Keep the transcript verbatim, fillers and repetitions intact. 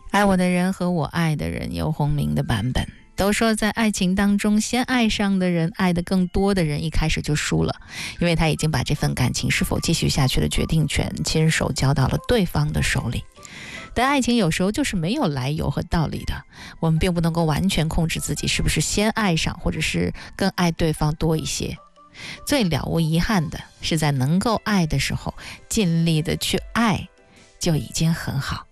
爱我的人和我爱的人有洪明的版本，都说在爱情当中，先爱上的人，爱的更多的人一开始就输了，因为他已经把这份感情是否继续下去的决定权亲手交到了对方的手里。但爱情有时候就是没有来由和道理的，我们并不能够完全控制自己是不是先爱上，或者是更爱对方多一些。最了无遗憾的是在能够爱的时候尽力的去爱，就已经很好。